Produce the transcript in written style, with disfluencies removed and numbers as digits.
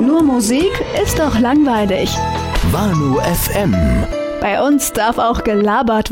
Nur Musik ist doch langweilig. Wano FM. Bei uns darf auch gelabert